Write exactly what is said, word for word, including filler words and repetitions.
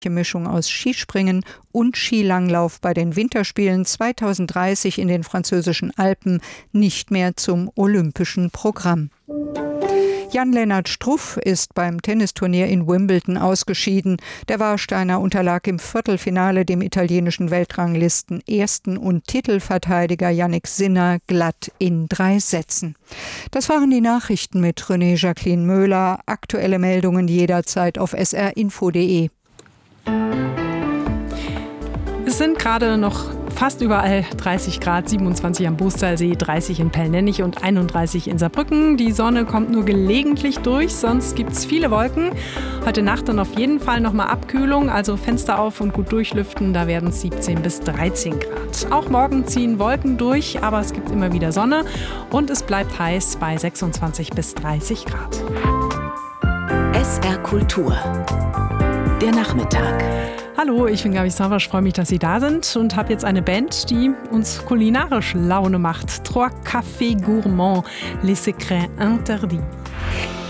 Mischung aus Skispringen und Skilanglauf bei den Winterspielen zweitausenddreißig in den französischen Alpen nicht mehr zum olympischen Programm. Jan-Lennart Struff ist beim Tennisturnier in Wimbledon ausgeschieden. Der Warsteiner unterlag im Viertelfinale dem italienischen Weltranglisten-Ersten und Titelverteidiger Jannik Sinner glatt in drei Sätzen. Das waren die Nachrichten mit René Jacqueline Möhler. Aktuelle Meldungen jederzeit auf s r info punkt d e. Es sind gerade noch fast überall dreißig Grad, siebenundzwanzig am Boostalsee, dreißig in Pellnennich und einunddreißig in Saarbrücken. Die Sonne kommt nur gelegentlich durch, sonst gibt es viele Wolken. Heute Nacht dann auf jeden Fall nochmal Abkühlung, also Fenster auf und gut durchlüften, da werden es siebzehn bis dreizehn Grad. Auch morgen ziehen Wolken durch, aber es gibt immer wieder Sonne und es bleibt heiß bei sechsundzwanzig bis dreißig Grad. S R Kultur, der Nachmittag. Hallo, ich bin Gabi Savas, freue mich, dass Sie da sind und habe jetzt eine Band, die uns kulinarisch Laune macht. Trois Cafés Gourmands, les secrets interdits.